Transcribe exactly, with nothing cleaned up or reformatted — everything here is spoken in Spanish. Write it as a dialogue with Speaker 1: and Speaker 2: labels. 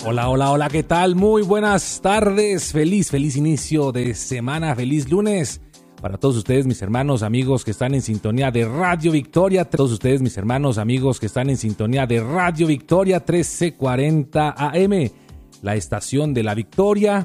Speaker 1: Hola, hola, hola, ¿qué tal? Muy buenas tardes, feliz, feliz inicio de semana, feliz lunes para todos ustedes, mis hermanos, amigos que están en sintonía de Radio Victoria, todos ustedes, mis hermanos, amigos que están en sintonía de Radio Victoria trece cuarenta A M, la estación de la Victoria,